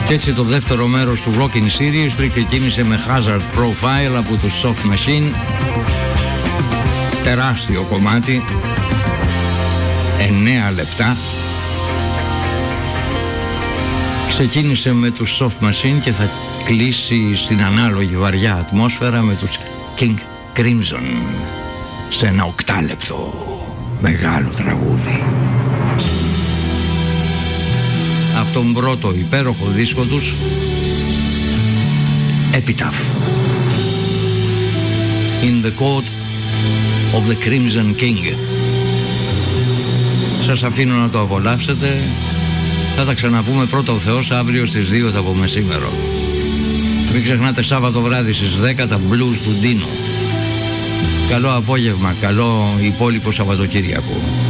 Και έτσι το δεύτερο μέρος του Rockin' Series ξεκίνησε με Hazard Profile από το Soft Machine. Τεράστιο κομμάτι, 9 λεπτά. Ξεκίνησε με τους Soft Machine και θα κλείσει στην ανάλογη βαριά ατμόσφαιρα με τους King Crimson σε ένα 8 λεπτό μεγάλο τραγούδι. Αυτόν πρώτο υπέροχο δίσκο τους, Epitaph, In the Court of the Crimson King. Σας αφήνω να το απολαύσετε. Θα τα ξαναπούμε πρώτα ο Θεός αύριο στις 2 το απομεσήμερο. Μην ξεχνάτε Σάββατο βράδυ στις 10 τα blues του Ντίνο. Καλό απόγευμα, καλό υπόλοιπο Σαββατοκύριακο.